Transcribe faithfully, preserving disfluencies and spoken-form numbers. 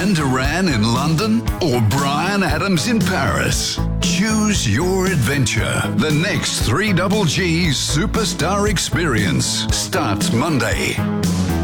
Duran Duran in London or Bryan Adams in Paris? Choose your adventure. The next three G G Superstar Experience starts Monday.